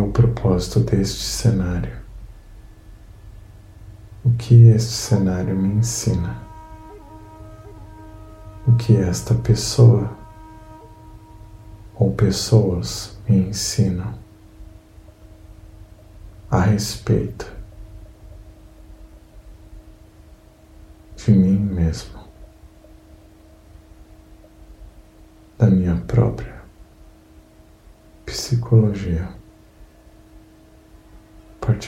o propósito deste cenário? O que este cenário me ensina? O que esta pessoa ou pessoas me ensinam a respeito de mim mesmo, da minha própria psicologia?